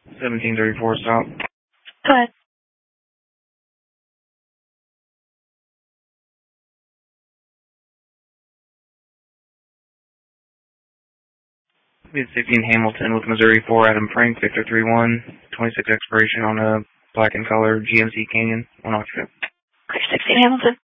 1734 stop. Go ahead. Mid-60 in Hamilton with Missouri 4, Adam Frank, Victor 31, 26 expiration on a black and color GMC Canyon, 1 occupant. Clear 16 Hamilton.